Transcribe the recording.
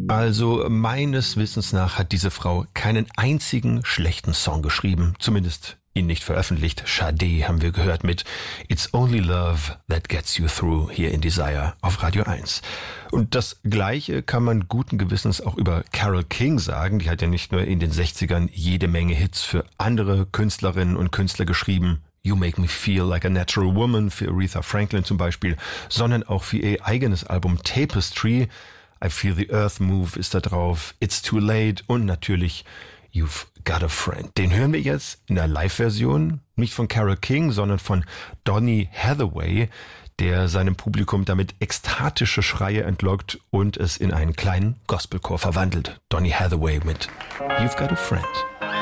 Also meines Wissens nach hat diese Frau keinen einzigen schlechten Song geschrieben, zumindest ihn nicht veröffentlicht. Sade haben wir gehört mit It's Only Love That Gets You Through hier in Desire auf Radio 1. Und das Gleiche kann man guten Gewissens auch über Carole King sagen. Die hat ja nicht nur in den 60ern jede Menge Hits für andere Künstlerinnen und Künstler geschrieben. You Make Me Feel Like a Natural Woman für Aretha Franklin zum Beispiel, sondern auch für ihr eigenes Album Tapestry. I Feel the Earth Move ist da drauf, It's Too Late und natürlich You've Got a Friend. Den hören wir jetzt in der Live-Version, nicht von Carole King, sondern von Donny Hathaway, der seinem Publikum damit ekstatische Schreie entlockt und es in einen kleinen Gospelchor verwandelt. Donny Hathaway mit You've Got a Friend.